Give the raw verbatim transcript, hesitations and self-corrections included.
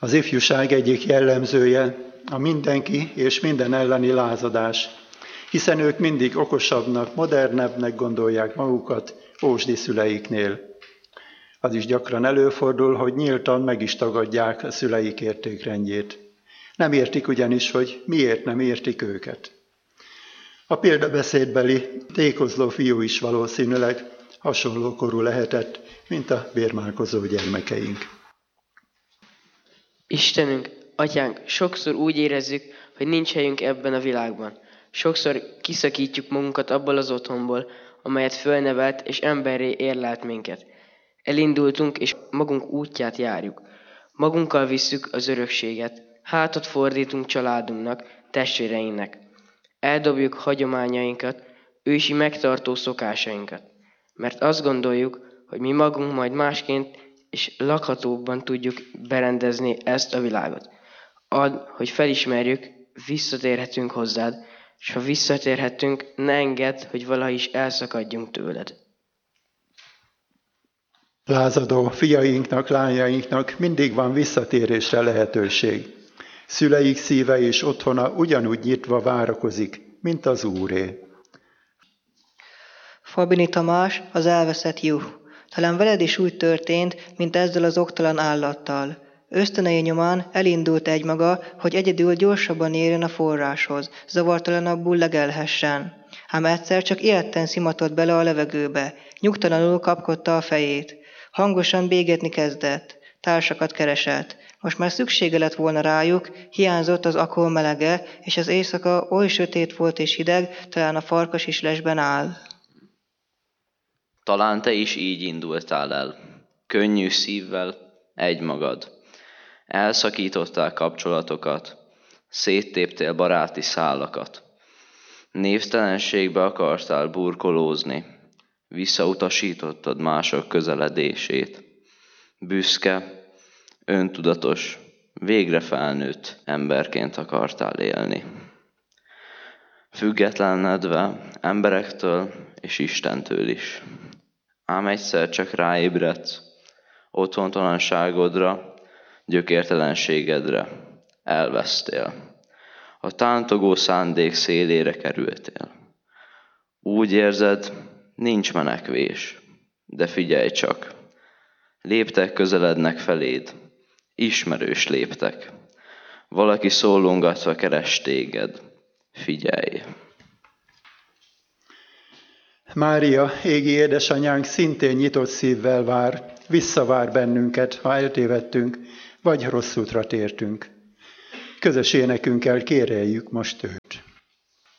Az ifjúság egyik jellemzője a mindenki és minden elleni lázadás, hiszen ők mindig okosabbnak, modernebbnek gondolják magukat ósdi szüleiknél. Az is gyakran előfordul, hogy nyíltan meg is tagadják a szüleik értékrendjét. Nem értik ugyanis, hogy miért nem értik őket. A példabeszédbeli tékozló fiú is valószínűleg hasonló korú lehetett, mint a bérmálkozó gyermekeink. Istenünk, Atyánk, sokszor úgy érezzük, hogy nincs helyünk ebben a világban. Sokszor kiszakítjuk magunkat abból az otthonból, amelyet fölnevelt és emberré érlelt minket. Elindultunk, és magunk útját járjuk. Magunkkal visszük az örökséget, hátat fordítunk családunknak, testvéreinknek. Eldobjuk hagyományainkat, ősi megtartó szokásainkat. Mert azt gondoljuk, hogy mi magunk majd másként és lakhatóbban tudjuk berendezni ezt a világot. Add, hogy felismerjük, visszatérhetünk hozzád, és ha visszatérhetünk, ne engedd, hogy valaha is elszakadjunk tőled. Lázadó fiainknak, lányainknak mindig van visszatérésre lehetőség. Szüleik szíve és otthona ugyanúgy nyitva várakozik, mint az Úré. Fabini Tamás, az elveszett juh. Talán veled is úgy történt, mint ezzel az oktalan állattal. Ösztönei nyomán elindult egymaga, hogy egyedül gyorsabban érjen a forráshoz, zavartalanabbul legelhessen. Ám egyszer csak ijedten szimatott bele a levegőbe, nyugtalanul kapkodta a fejét. Hangosan bégetni kezdett, társakat keresett. Most már szüksége lett volna rájuk, hiányzott az akol melege, és az éjszaka oly sötét volt és hideg, talán a farkas is lesben áll. Talán te is így indultál el, könnyű szívvel, egymagad. Elszakítottál kapcsolatokat, széttéptél baráti szálakat. Névtelenségbe akartál burkolózni, visszautasítottad mások közeledését. Büszke, öntudatos, végre felnőtt emberként akartál élni. Függetlenedve emberektől és Istentől is. Ám egyszer csak ráébredsz otthontalanságodra, gyökértelenségedre, elvesztél. A tántogó szándék szélére kerültél. Úgy érzed, nincs menekvés, de figyelj csak, léptek közelednek feléd, ismerős léptek. Valaki szólongatva keres téged, figyelj! Mária, égi édesanyánk szintén nyitott szívvel vár, visszavár bennünket, ha eltévedtünk, vagy rossz útra tértünk. Közös énekünkkel kéreljük most őt.